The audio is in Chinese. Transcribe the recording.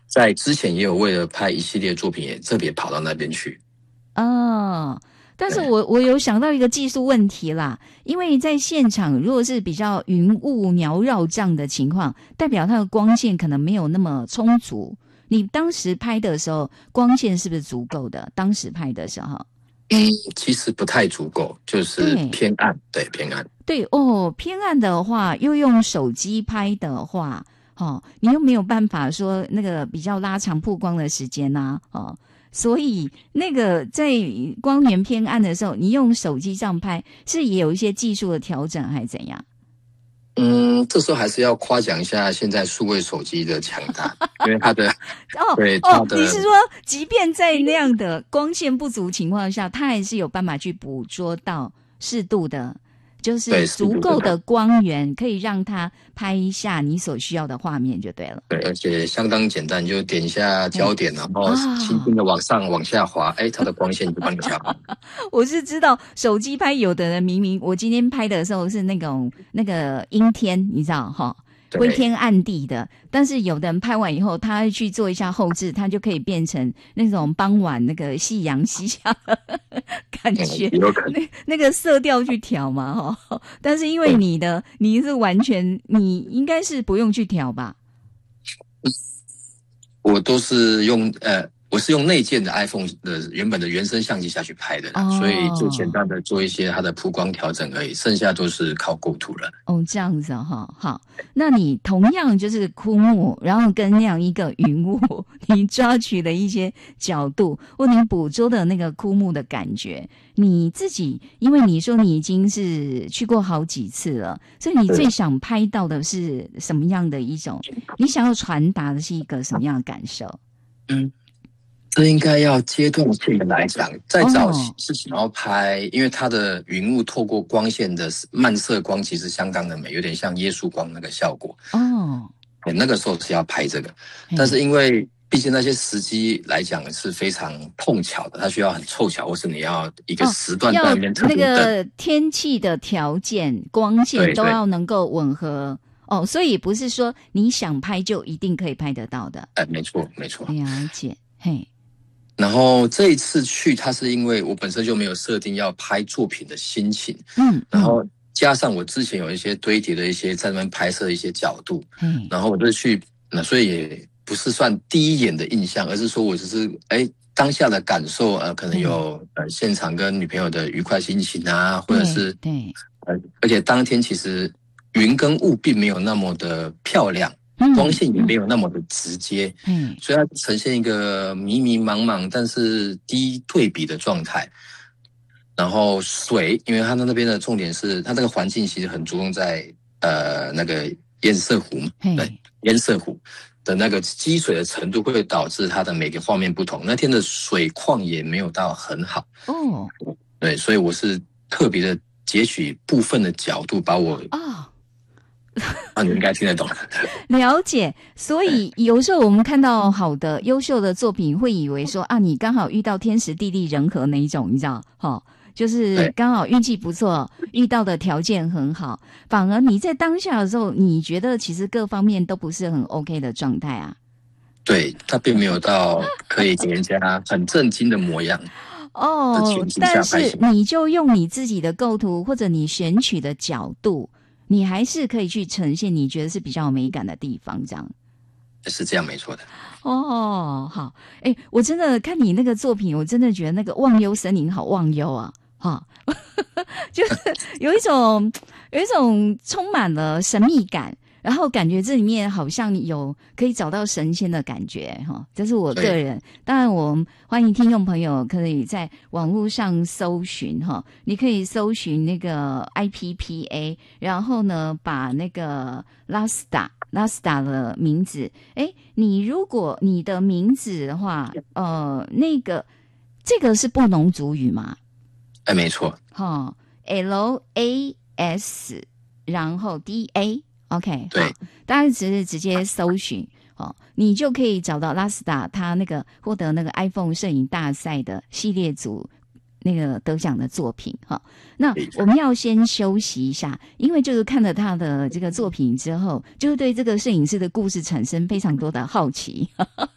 在之前也有为了拍一系列作品，也特别跑到那边去。 哦，但是对， 我有想到一个技术问题啦，因为在现场如果是比较云雾缭绕这样的情况，代表它的光线可能没有那么充足。你当时拍的时候，光线是不是足够的？当时拍的时候， 其实不太足够，就是对偏暗，对，偏暗。 对哦，偏暗的话，又用手机拍的话，哦，你又没有办法说那个比较拉长曝光的时间呐、哦，所以那个在光源偏暗的时候，你用手机这样拍，是也有一些技术的调整，还是怎样？ 这时候还是要夸奖一下现在数位手机的强大，因为它的， 哦对，它哦，你的， 是说，即便在那样的光线不足情况下，它还是有办法去捕捉到适度的，就是对，适度的， 足够的光源，可以让它拍一下你所需要的画面就对了。 对，而且相当简单，就点一下焦哎点，然后轻轻啊， 的往上往下滑，它的光线就帮你调好。 我是知道手机拍，有的人明明我今天拍的时候是那种那个阴天，你知道哈，灰对， 天暗地的，但是有的人拍完以后，他去做一下后置，他就可以变成那种傍晚那个夕阳西下的感觉， 有可能。 那个色调去调嘛哈。但是因为对， 你是完全，你应该是不用去调吧？ 我都是用我是用内建的 iPhone 的原本的原生相机下去拍的啦，所以就简哦。 单的做一些它的曝光调整而已，剩下都是靠构图了。 哦，这样子哈、好，那你同样就是枯木，然后跟那样一个云雾，你抓取了一些角度，或你捕捉的那个枯木的感觉，你自己，因为你说你已经是去过好几次了，所以你最对， 想拍到的是什么样的一种？你想要传达的是一个什么样的感受？ 嗯，这应该要阶段性的来讲，在早期哦是想要拍，因为它的云雾透过光线的漫射光其实相当的美，有点像耶稣光那个效果。 哦， 那个时候是要拍这个，但嘿。 是因为毕竟那些时机来讲是非常碰巧的，它需要很凑巧，或是你要一个哦， 时段在要那边特那别等。 个天气的条件、光线都对对， 要能够吻合哦，所以不是说你想拍就一定可以拍得到的。 没错没错。 了解，嘿， 然后这一次去，它是因为我本身就没有设定要拍作品的心情， 嗯嗯， 然后加上我之前有一些堆叠的一些在那边拍摄的一些角度， 嘿， 然后我就去，那所以也不是算第一眼的印象，而是说我只是当下的感受，可能嘿， 有现场跟女朋友的愉快心情啊，或者是对对， 而且当天其实云跟雾并没有那么的漂亮，光嗯嗯， 线也没有那么的直接， 嘿， 所以它呈现一个迷迷茫茫但是低对比的状态。然后水，因为它那边的重点是它这个环境其实很注重在那个堰塞湖嘛，对， 嘿， 堰塞湖的那个积水的程度会导致它的每个画面不同。那天的水况也没有到很好， 哦对，所以我是特别的截取部分的角度，把我哦， 你应该听得懂。 了解。所以有时候我们看到好的、优秀的作品，会以为说啊，你刚好遇到天时地利人和那一种，你知道，哈、就是对刚好运气不错，遇到的条件很好，反而你在当下的时候，你觉得其实各方面都不是很 OK 的状态啊。 对，它并没有到可以给人家很震惊的模样的哦， 情境但下拍摄。 是你就用你自己的构图或者你选取的角度，你还是可以去呈现你觉得是比较有美感的地方，这样。 是这样没错的。 哦，好，哎，我真的看你那个作品，我真的觉得那个忘忧森林好忘忧啊，哈，就是有一种充满了神秘感，然后感觉这里面好像有可以找到神仙的感觉哈，这是我个对， 人。当然，我们欢迎听众朋友可以在网络上搜寻哈，你可以搜寻那个 IPPA，然后呢把那个拉斯达的名字，诶，你如果你的名字的话，那个这个是布农族语吗？ 没错， 哈，LAS，然后 DA，OK，、好， 对， 大家只是直接搜寻。哦，你就可以找到拉斯达他那个获得那个 iPhone 摄影大赛的系列组那个得奖的作品哈。那我们要先休息一下，因为就是看了他的这个作品之后，就会对这个摄影师的故事产生非常多的好奇。